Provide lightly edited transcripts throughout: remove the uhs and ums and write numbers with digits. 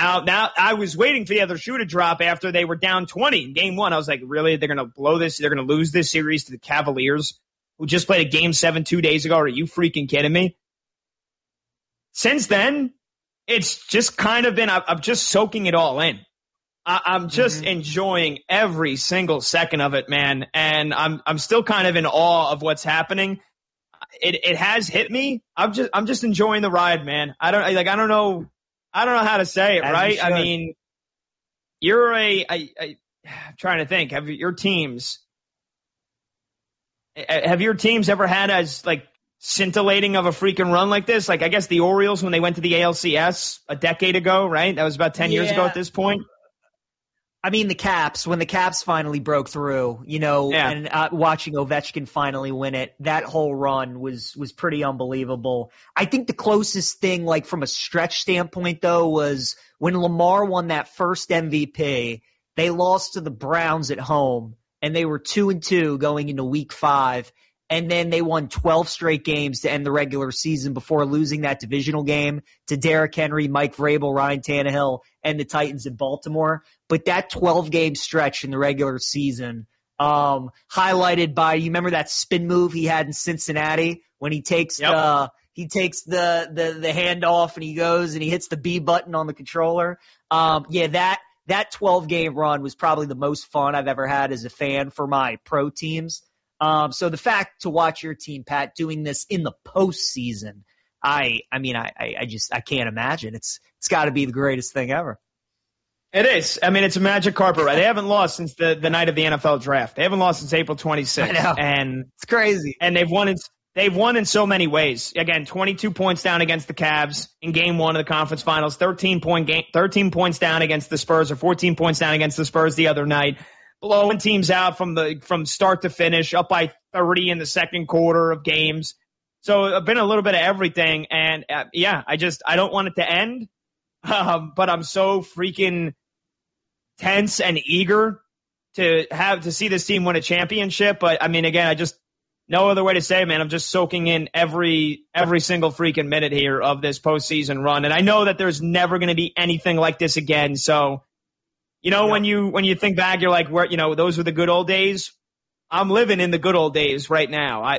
Now I was waiting for the other shoe to drop after they were down 20 in game one. I was like, really? They're going to blow this? They're going to lose this series to the Cavaliers, who just played a game 7 2 days ago? Are you freaking kidding me? Since then, it's just kind of been, I'm just soaking it all in. I'm just enjoying every single second of it, man. And I'm still kind of in awe of what's happening. It has hit me. I'm just enjoying the ride, man. I don't know how to say it, right? I mean, you're I'm trying to think. Have your teams ever had as like scintillating of a freaking run like this? Like, I guess the Orioles when they went to the ALCS a decade ago, right? That was about 10 years ago at this point. I mean, the Caps, when the Caps finally broke through, and watching Ovechkin finally win it, that whole run was pretty unbelievable. I think the closest thing, like from a stretch standpoint, though, was when Lamar won that first MVP. They lost to the Browns at home, and they were 2-2 going into Week 5. And then they won 12 straight games to end the regular season before losing that divisional game to Derrick Henry, Mike Vrabel, Ryan Tannehill, and the Titans in Baltimore. But that 12-game stretch in the regular season, highlighted by, you remember that spin move he had in Cincinnati when he takes the handoff and he goes and he hits the B button on the controller? That 12-game run was probably the most fun I've ever had as a fan for my pro teams. So the fact to watch your team, Pat, doing this in the postseason, I can't imagine. It's got to be the greatest thing ever. It is. I mean, it's a magic carpet ride. They haven't lost since the night of the NFL draft. They haven't lost since April 26th. I know. And it's crazy. And they've won in so many ways. Again, 22 points down against the Cavs in game 1 of the conference finals, 13 points down against the Spurs, or 14 points down against the Spurs the other night. Blowing teams out from start to finish, up by 30 in the second quarter of games. So it's been a little bit of everything. And I don't want it to end. But I'm so freaking tense and eager to see this team win a championship. But I mean, again, I just, no other way to say it, man. I'm just soaking in every single freaking minute here of this postseason run. And I know that there's never going to be anything like this again. So, when you think back, you're like, those were the good old days. I'm living in the good old days right now.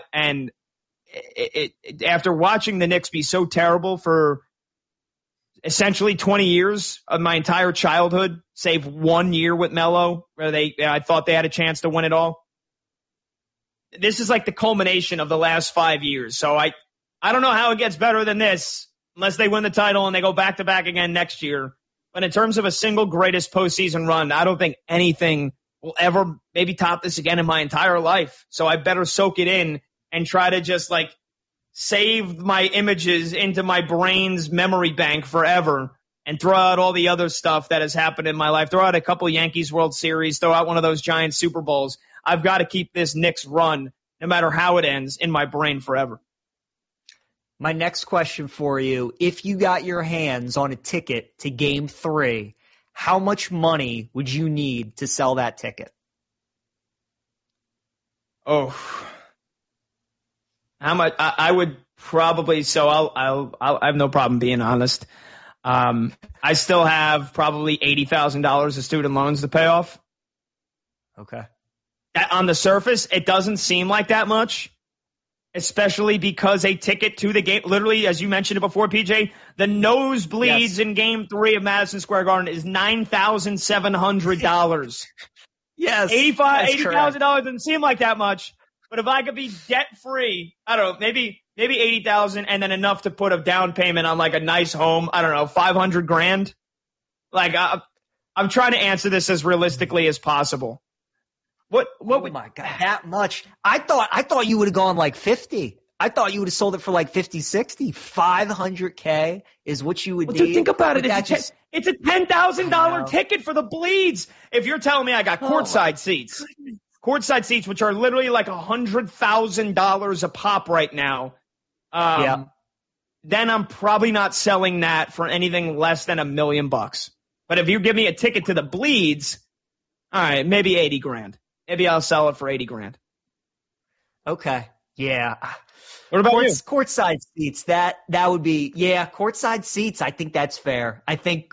After watching the Knicks be so terrible for essentially 20 years of my entire childhood, save 1 year with Melo, where I thought they had a chance to win it all. This is like the culmination of the last 5 years. So I don't know how it gets better than this unless they win the title and they go back to back again next year. But in terms of a single greatest postseason run, I don't think anything will ever maybe top this again in my entire life. So I better soak it in and try to just like save my images into my brain's memory bank forever and throw out all the other stuff that has happened in my life. Throw out a couple Yankees World Series, throw out one of those giant Super Bowls. I've got to keep this Knicks run, no matter how it ends, in my brain forever. My next question for you, if you got your hands on a ticket to Game 3, how much money would you need to sell that ticket? Oh, how much? I would probably, so I have no problem being honest. I still have probably $80,000 of student loans to pay off. Okay. On the surface, it doesn't seem like that much. Especially because a ticket to the game, literally, as you mentioned it before, PJ, the nosebleeds in Game 3 of Madison Square Garden is $9,700. Yes. $80,000 doesn't seem like that much. But if I could be debt-free, I don't know, maybe $80,000 and then enough to put a down payment on like a nice home, I don't know, $500,000. Like, I'm trying to answer this as realistically as possible. What would, my God, that much? I thought you would have gone like 50. I thought you would have sold it for like 50, 60. $500K is what you would need. Dude, think about it. It's a $10,000 ticket for the bleeds. If you're telling me I got courtside seats, which are literally like $100,000 a pop right now, then I'm probably not selling that for anything less than $1 million. But if you give me a ticket to the bleeds, all right, maybe $80,000. Maybe I'll sell it for $80,000. Okay. Yeah. What about you? Courtside seats. That would be, courtside seats. I think that's fair. I think